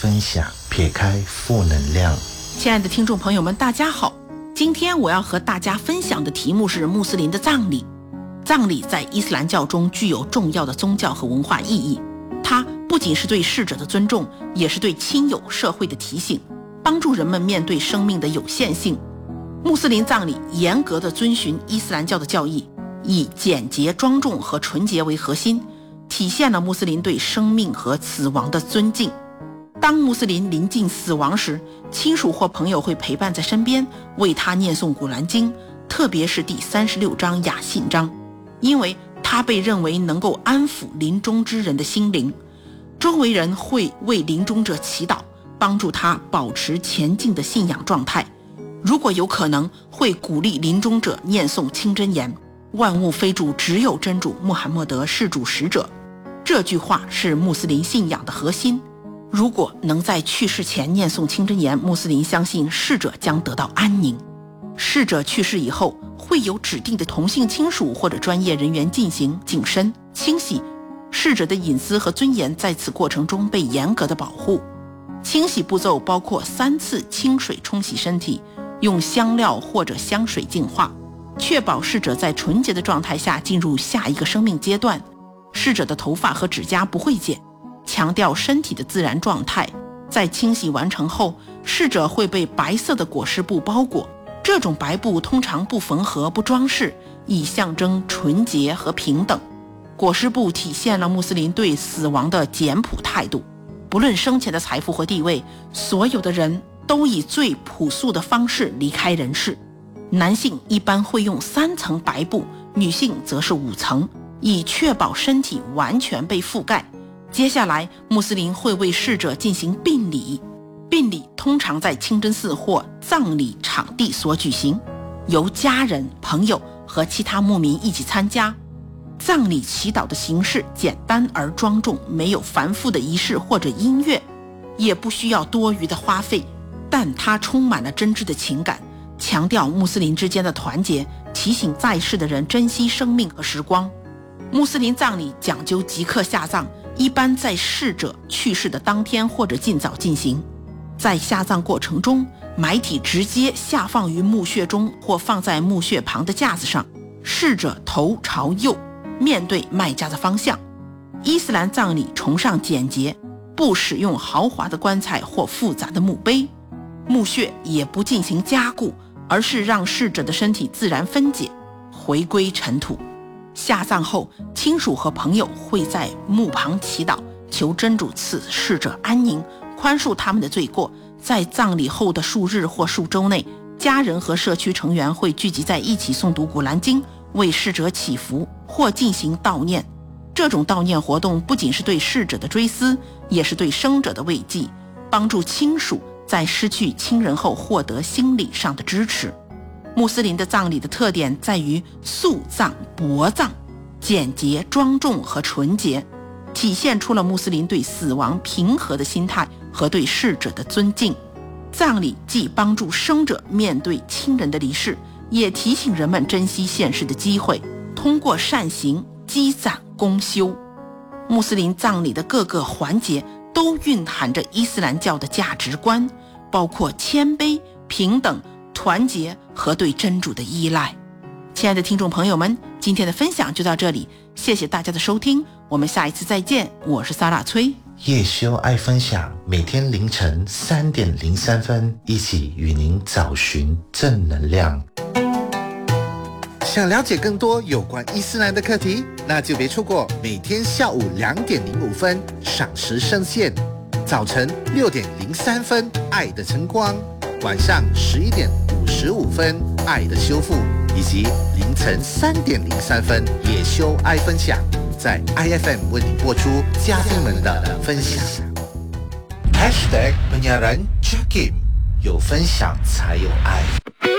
分享，撇开负能量。 亲爱的听众朋友们，大家好，今天我要和大家分享的题目是穆斯林的葬礼。葬礼在伊斯兰教中具有重要的宗教和文化意义，它不仅是对逝者的尊重，也是对亲友社会的提醒，帮助人们面对生命的有限性。穆斯林葬礼严格地遵循伊斯兰教的教义，以简洁、庄重和纯洁为核心，体现了穆斯林对生命和死亡的尊敬。当穆斯林临近死亡时，亲属或朋友会陪伴在身边，为他念诵古兰经，特别是第36章雅信章，因为它被认为能够安抚临终之人的心灵。周围人会为临终者祈祷，帮助他保持前进的信仰状态。如果有可能，会鼓励临终者念诵清真言：万物非主，只有真主，穆罕默德是主使者。这句话是穆斯林信仰的核心。如果能在去世前念诵清真言，穆斯林相信逝者将得到安宁。逝者去世以后，会有指定的同性亲属或者专业人员进行净身、清洗，逝者的隐私和尊严在此过程中被严格的保护。清洗步骤包括3次清水冲洗身体，用香料或者香水净化，确保逝者在纯洁的状态下进入下一个生命阶段。逝者的头发和指甲不会剪，强调身体的自然状态。在清洗完成后，逝者会被白色的裹尸布包裹，这种白布通常不缝合、不装饰，以象征纯洁和平等。裹尸布体现了穆斯林对死亡的简朴态度，不论生前的财富或地位，所有的人都以最朴素的方式离开人世。男性一般会用3层白布，女性则是5层，以确保身体完全被覆盖。接下来，穆斯林会为逝者进行殡礼。殡礼通常在清真寺或葬礼场地所举行，由家人、朋友和其他牧民一起参加。葬礼祈祷的形式简单而庄重，没有繁复的仪式或者音乐，也不需要多余的花费，但它充满了真挚的情感，强调穆斯林之间的团结，提醒在世的人珍惜生命和时光。穆斯林葬礼讲究即刻下葬，一般在逝者去世的当天或者尽早进行。在下葬过程中，埋体直接下放于墓穴中或放在墓穴旁的架子上，逝者头朝右，面对麦加的方向。伊斯兰葬礼崇尚简洁，不使用豪华的棺材或复杂的墓碑，墓穴也不进行加固，而是让逝者的身体自然分解，回归尘土。下葬后，亲属和朋友会在墓旁祈祷，求真主赐逝者安宁，宽恕他们的罪过。在葬礼后的数日或数周内，家人和社区成员会聚集在一起诵读古兰经，为逝者祈福或进行悼念。这种悼念活动不仅是对逝者的追思，也是对生者的慰藉，帮助亲属在失去亲人后获得心理上的支持。穆斯林的葬礼的特点在于肃葬、薄葬，简洁、庄重和纯洁，体现出了穆斯林对死亡平和的心态和对逝者的尊敬。葬礼既帮助生者面对亲人的离世，也提醒人们珍惜现世的机会，通过善行积攒功修。穆斯林葬礼的各个环节都蕴含着伊斯兰教的价值观，包括谦卑、平等、团结和对真主的依赖。亲爱的听众朋友们，今天的分享就到这里，谢谢大家的收听，我们下一次再见，我是萨拉崔。 叶修爱分享，每天凌晨3点03分，一起与您找寻正能量。想了解更多有关伊斯兰的课题，那就别错过每天下午2点05分赏时圣线，早晨6点03分爱的晨光，晚上11点55分爱的修复，以及凌晨3点03分叶修爱分享，在 IFM 为你播出嘉宾们的分享。#penyiaran Jakim， 有分享才有爱。